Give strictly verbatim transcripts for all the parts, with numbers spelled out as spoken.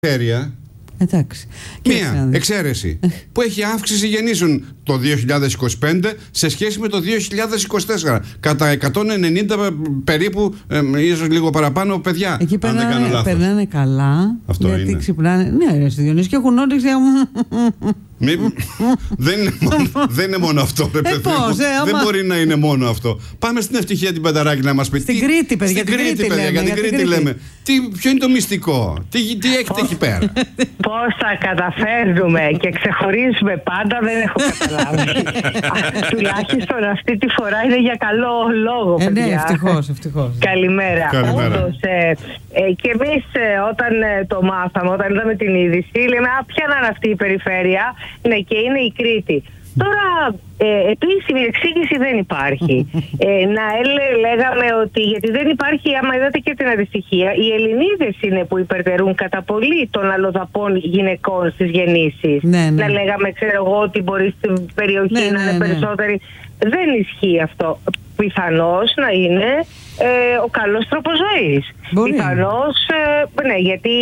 περιφέρεια. Εντάξει. Μία εξαίρεση που έχει αύξηση γεννήσεων το δύο χιλιάδες είκοσι πέντε σε σχέση με το δύο χιλιάδες είκοσι τέσσερα. Κατά εκατόν ενενήντα περίπου, ε, ίσως λίγο παραπάνω παιδιά. Εκεί αν δεν κάνω λάθος. περνάνε καλά. Αυτό γιατί είναι. Ξυπνάνε. Ναι, ρε, στη Διονύση και έχουν όρεξη. Μη, δεν, είναι μόνο, δεν είναι μόνο αυτό, ρε παιδί. Ε, πώς, ε, δεν άμα... μπορεί να είναι μόνο αυτό. Πάμε στην Ευτυχία την Πεταράκη να μας πει. Στην τι, Κρήτη, παιδιά. Στην Κρήτη, Κρήτη, παιδιά. Για την Κρήτη, Κρήτη λέμε. Τι, ποιο είναι το μυστικό, τι, τι έχετε εκεί πέρα. Πώς θα καταφέρνουμε και ξεχωρίζουμε πάντα, δεν έχω καταλάβει. Τουλάχιστον αυτή τη φορά είναι για καλό λόγο, ε, παιδιά. Ναι, ευτυχώς, ευτυχώς. Καλημέρα. Καλημέρα. Όντως, ε, ε, και εμείς ε, όταν ε, το μάθαμε, όταν είδαμε την είδηση, λέμε «Α, ποια να είναι αυτή η περιφέρεια?» Ναι, και είναι η Κρήτη. Τώρα, ε, επίσημη εξήγηση δεν υπάρχει. ε, να έλε, λέγαμε ότι, γιατί δεν υπάρχει, άμα είδατε και την αντιστοιχεία, οι Ελληνίδες είναι που υπερτερούν κατά πολύ των αλλοδαπών γυναικών στις γεννήσεις. Ναι, ναι. Να λέγαμε, ξέρω εγώ, ότι μπορεί στην περιοχή ναι, να ναι, είναι ναι. περισσότεροι. Δεν ισχύει αυτό. Πιθανώς να είναι ε, ο καλός τρόπος ζωής. Μπορεί. Πιθανώς, ε, ναι, γιατί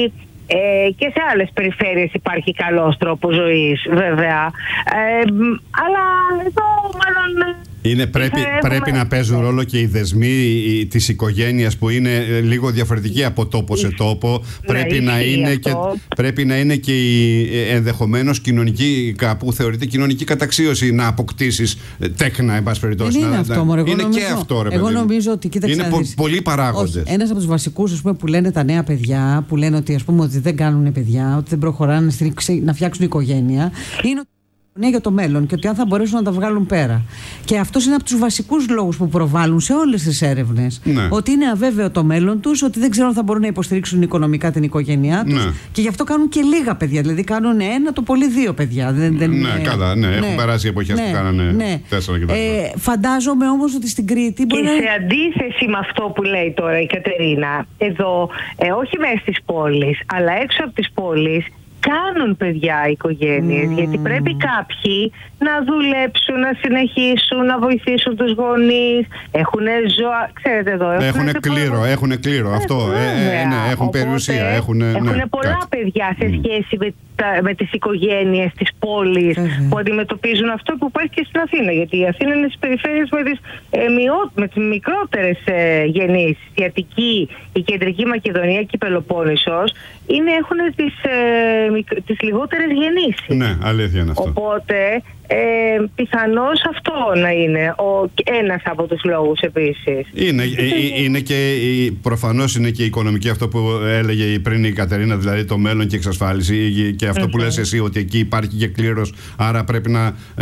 Ε, και σε άλλες περιφέρειες υπάρχει καλός τρόπος ζωής, βέβαια. Ε, αλλά εδώ μάλλον... Είναι, πρέπει, έχουμε... πρέπει να παίζουν ρόλο και οι δεσμοί της οικογένειας που είναι λίγο διαφορετικοί από τόπο σε τόπο. Ναι, πρέπει, να είναι και, πρέπει να είναι και η ενδεχομένως κοινωνική, κάπου θεωρείται κοινωνική καταξίωση να αποκτήσεις τέκνα, εν πάση περιπτώσει. Δεν είναι να, αυτό, μωρέ. Είναι νομίζω, και αυτό, ρε εγώ παιδί. νομίζω ότι, κοίταξε, είναι πο, πολλοί παράγοντες. Ένας από τους βασικούς, ας πούμε, που λένε τα νέα παιδιά, που λένε ότι, ας πούμε, ότι δεν κάνουν παιδιά, ότι δεν προχωράνε στην, να φτιάξουν οικογένεια, είναι ναι, για το μέλλον και ότι αν θα μπορέσουν να τα βγάλουν πέρα. Και αυτός είναι από τους βασικούς λόγους που προβάλλουν σε όλες τις έρευνες. Ναι. Ότι είναι αβέβαιο το μέλλον τους, ότι δεν ξέρουν αν θα μπορούν να υποστηρίξουν οικονομικά την οικογένειά τους. Ναι. Και γι' αυτό κάνουν και λίγα παιδιά. Δηλαδή κάνουν ένα, το πολύ δύο παιδιά. Δεν, δεν, ναι, ε, καλά, ναι, ναι. έχουν περάσει εποχές ναι, που κάνανε ναι. τέσσερα και ε, Φαντάζομαι όμως ότι στην Κρήτη. Και μπορεί σε να... αντίθεση με αυτό που λέει τώρα η Κατερίνα, εδώ, ε, όχι μέσα στις πόλεις, αλλά έξω από τις πόλεις, κάνουν παιδιά οικογένειες, mm. γιατί πρέπει κάποιοι να δουλέψουν, να συνεχίσουν, να βοηθήσουν τους γονείς, έχουν ζώα, ξέρετε εδώ. Έχουν κλήρο, έχουν κλήρο, αυτό, ε, ε, ναι, έχουν Οπότε, περιουσία, έχουν, ναι, έχουν πολλά κάτι. παιδιά σε σχέση mm. με, τα, με τις οικογένειες της πόλης mm. που αντιμετωπίζουν αυτό που υπάρχει και στην Αθήνα, γιατί η Αθήνα είναι στις περιφέρειες με τις, ε, μειώ, με τις μικρότερες ε, γεννήσεις. Η Αττική, η Κεντρική Μακεδονία και η Πελοπόννησος είναι, έχουν τις ε, τις λιγότερες γεννήσεις. Ναι, αλήθεια είναι αυτό. Οπότε ε, πιθανώς αυτό να είναι ο, ένας από τους λόγους επίσης. Είναι, ε, είναι και προφανώς είναι και η οικονομική, αυτό που έλεγε πριν η Κατερίνα, δηλαδή το μέλλον και εξασφάλιση, και αυτό που λες εσύ, ότι εκεί υπάρχει και κλήρος, άρα πρέπει να ε,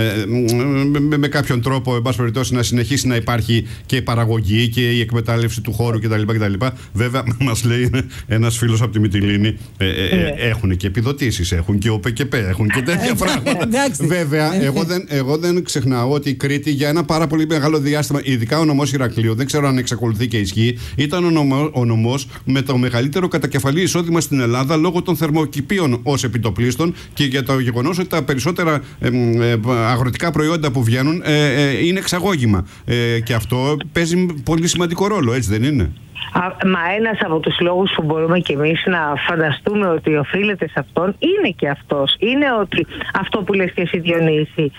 με, με κάποιον τρόπο, εν πάση περιπτώσει, να συνεχίσει να υπάρχει και η παραγωγή και η εκμετάλλευση του χώρου κτλ. κτλ. Βέβαια, μας λέει ένας φίλος από τη Μυτιλήνη, ε, ε, ε, έχουν και επιδοτήσεις, έχουν και ΟΠΕΚΕΠ, έχουν και τέτοια πράγματα. Βέβαια, εγώ δεν, εγώ δεν ξεχνάω ότι η Κρήτη για ένα πάρα πολύ μεγάλο διάστημα, ειδικά ο νομός Ηρακλείου, δεν ξέρω αν εξακολουθεί και ισχύει, ήταν ο, νομό, ο νομός με το μεγαλύτερο κατακεφαλή εισόδημα στην Ελλάδα λόγω των θερμοκηπίων ως επιτοπλίστων και για το γεγονός ότι τα περισσότερα ε, ε, αγροτικά προϊόντα που βγαίνουν ε, ε, είναι εξαγώγημα. Ε, και αυτό παίζει πολύ σημαντικό ρόλο, έτσι δεν είναι? Μα ένας από τους λόγους που μπορούμε και εμείς να φανταστούμε ότι οφείλεται σε αυτόν είναι και αυτός. Είναι ότι αυτό που λες και εσύ, Διονύση,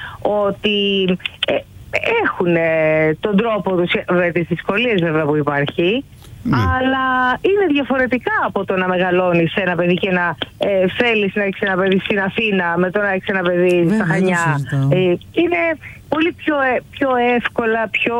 ότι ε, έχουν ε, τον τρόπο τους, με τις δυσκολίες βέβαια που υπάρχει, ναι. αλλά είναι διαφορετικά από το να μεγαλώνεις ένα παιδί και να ε, θέλεις να έχεις ένα παιδί στην Αθήνα με το να έχεις ένα παιδί στα Χανιά. Ε, είναι πολύ πιο, ε, πιο εύκολα, πιο...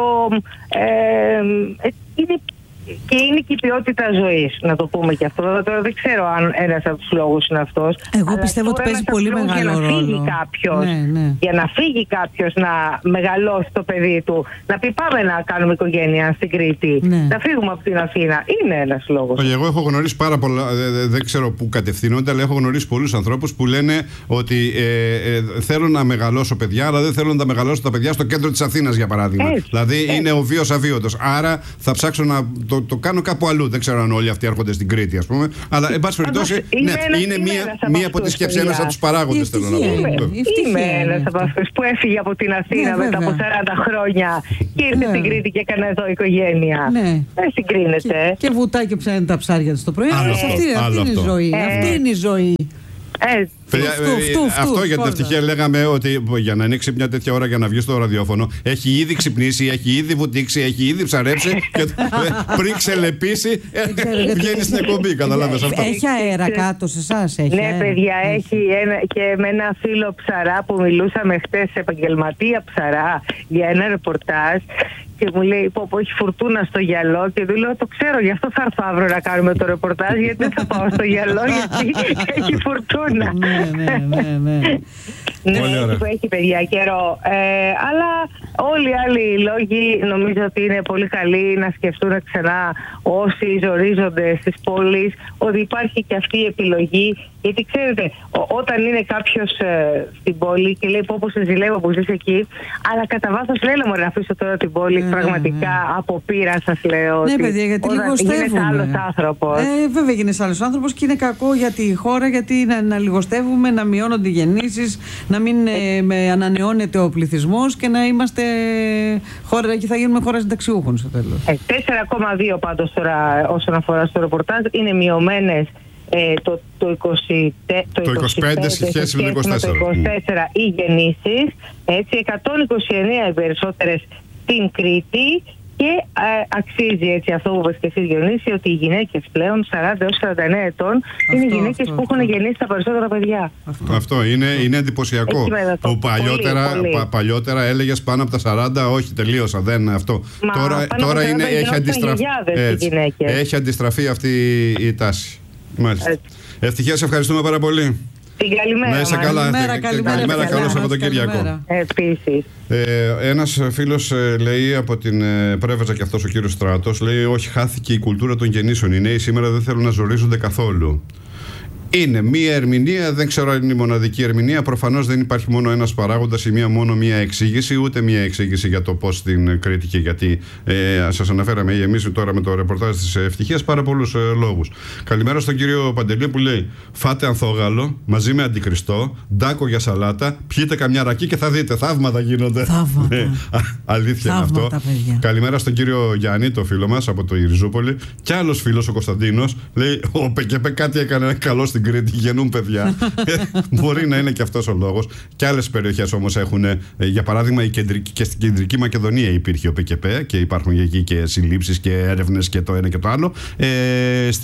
Ε, ε, είναι και είναι και η ποιότητα ζωής, να το πούμε και αυτό. Τώρα δεν ξέρω αν ένας από τους λόγους είναι αυτός. Εγώ πιστεύω ότι παίζει πολύ μεγάλο ρόλο. Για να φύγει κάποιος, ναι, ναι. για να φύγει κάποιος να μεγαλώσει το παιδί του, να πει πάμε να κάνουμε οικογένεια στην Κρήτη, ναι. να φύγουμε από την Αθήνα, είναι ένας λόγος. Εγώ έχω γνωρίσει πάρα πολλά, δεν ξέρω πού κατευθύνονται, αλλά έχω γνωρίσει πολλούς ανθρώπους που λένε ότι ε, ε, θέλω να μεγαλώσω παιδιά, αλλά δεν θέλω να τα μεγαλώσω τα παιδιά στο κέντρο της Αθήνας, για παράδειγμα. Έτσι, δηλαδή έτσι. είναι ο βίος αβίωτος. Άρα θα ψάξω να το το, το κάνω κάπου αλλού. Δεν ξέρω αν όλοι αυτοί έρχονται στην Κρήτη, ας πούμε. Αλλά, εν πάση περιπτώσει, ναι, είναι μία, μία από τις σκέψεις, ένας από τους παράγοντες, θέλω να πω. Είμαι ένας από αυτούς που έφυγε από την Αθήνα μετά από σαράντα χρόνια και ήρθε στην Κρήτη και έκανε εδώ οικογένεια. Δεν συγκρίνεται. Και βουτάει και ψάχνει τα ψάρια της το πρωί. Αυτή είναι η ζωή. Αυτή είναι η ζωή. Ε, Παιδιά, φτου, φτου, φτου, αυτό για την ευτυχία λέγαμε ότι για να ανοίξει μια τέτοια ώρα για να βγει στο ραδιόφωνο έχει ήδη ξυπνήσει, έχει ήδη βουτήξει, έχει ήδη ψαρέψει και πριν ξελεπίσει βγαίνει στην εκπομπή. Καταλάβες αυτό. Έχει αέρα κάτω σε εσάς? Ναι, παιδιά, έχει ένα, και με ένα φίλο ψαρά που μιλούσαμε χτες, επαγγελματία ψαρά, για ένα ρεπορτάζ. Και μου λέει: Πω, πω, έχει φουρτούνα στο γυαλό. Και του λέω: Το ξέρω, γι' αυτό θα έρθω αύριο να κάνουμε το ρεπορτάζ. Γιατί δεν θα πάω στο γυαλό, γιατί έχει φουρτούνα. Ναι, ναι, ναι, ναι. Ναι, που έχει παιδιά καιρό. Ε, αλλά όλοι οι άλλοι λόγοι νομίζω ότι είναι πολύ καλοί να σκεφτούν ξανά όσοι ζορίζονται στις πόλεις ότι υπάρχει και αυτή η επιλογή. Γιατί ξέρετε, ό, όταν είναι κάποιος ε, στην πόλη και λέει: Πω, πω, σε ζηλεύω που ζεις εκεί, αλλά κατά βάθος λέει: Μου να αφήσω τώρα την πόλη. Mm, πραγματικά mm. από πείρα σας λέω. Ναι, παιδιά, γιατί λιγοστεύουμε. Γίνεσαι άλλος άνθρωπος. Ε, βέβαια, γίνεσαι άλλος άνθρωπος και είναι κακό για τη χώρα, γιατί να, να λιγοστεύουμε, να μειώνονται οι γεννήσεις, να μην ε, με ανανεώνεται ο πληθυσμός και να είμαστε χώρα και θα γίνουμε χώρα συνταξιούχων στο τέλος. Ε, τέσσερα κόμμα δύο πάντως τώρα όσον αφορά στο ρεπορτάζ είναι μειωμένες. Ε, το, το, είκοσι, το, το είκοσι πέντε σε σχέση με το είκοσι τέσσερα, το είκοσι τέσσερα οι γεννήσεις, έτσι, εκατόν είκοσι εννέα οι περισσότερες στην Κρήτη. Και ε, αξίζει έτσι αυτό που είπες και εσύ, Διονύση, ότι οι γυναίκες πλέον σαράντα έως σαράντα εννέα ετών αυτό, είναι γυναίκες αυτό, που έχουν αυτό. γεννήσει τα περισσότερα παιδιά. Αυτό, αυτό είναι, είναι εντυπωσιακό. Που παλιότερα, πολύ, πολύ. Πα, παλιότερα έλεγες πάνω από τα σαράντα, όχι, τελείωσα, δεν αυτό. Μα, τώρα τώρα είναι, έχει, αντιστραφ... έτσι, έχει αντιστραφεί αυτή η τάση. Μάλιστα. Ευτυχία, σε ευχαριστούμε πάρα πολύ. Την καλημέρα. Να είσαι καλά. Καλημέρα, καλημέρα, καλημέρα, καλό Σαββατοκύριακο. Επίσης. Ε, ένας φίλος ε, λέει από την ε, Πρέβεζα και αυτός ο κύριος Στράτος, λέει: Όχι, χάθηκε η κουλτούρα των γεννήσεων. Οι νέοι σήμερα δεν θέλουν να ζορίζονται καθόλου. Είναι μία ερμηνεία, δεν ξέρω αν είναι η μοναδική ερμηνεία. Προφανώς δεν υπάρχει μόνο ένας παράγοντας ή μία, μόνο μία εξήγηση, ούτε μία εξήγηση για το πώς στην Κρήτη και γιατί. Ε, σας αναφέραμε εμείς τώρα με το ρεπορτάζ της Ευτυχίας πάρα πολλούς ε, λόγους. Καλημέρα στον κύριο Παντελή που λέει: Φάτε ανθόγαλο μαζί με αντικριστό, ντάκο για σαλάτα, πιείτε καμιά ρακή και θα δείτε. Θαύματα γίνονται. Θαύματα. Ε, αλήθεια είναι αυτό. Παιδιά. Καλημέρα στον κύριο Γιάννη, το φίλο μας από το Ιριζούπολη. Κι άλλος φίλος, ο Κωνσταντίνος, λέει: Ο ΠΚΠ κάτι έκανε καλό στην Κρήτη, γεννούν παιδιά. Μπορεί να είναι και αυτός ο λόγος. Και άλλες περιοχές όμως έχουν, για παράδειγμα, η κεντρική, και στην κεντρική Μακεδονία υπήρχε ο ΠΚΠ και υπάρχουν εκεί και συλλήψεις και έρευνες και το ένα και το άλλο. Ε,